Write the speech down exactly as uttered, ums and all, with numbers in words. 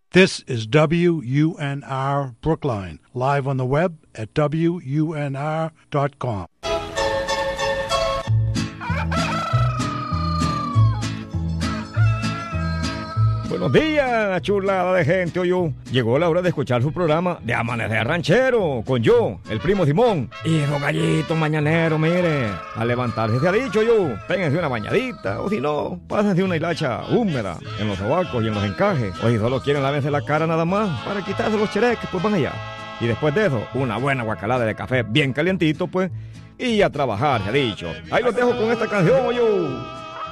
This is W U N R Brookline, live on the web at W U N R dot com. Buenos días, chulada de gente, oyó. Llegó la hora de escuchar su programa de Amanecer Ranchero, con yo, el primo Simón, y don Gallito Mañanero, mire. A levantarse se ha dicho yo, péguense una bañadita, o si no, pásense una hilacha húmeda en los sobacos y en los encajes. O si solo quieren lávense la cara nada más, para quitarse los chereques, pues van allá. Y después de eso, una buena guacalada de café bien calientito, pues, y a trabajar, se ha dicho. Ahí los dejo con esta canción, yo.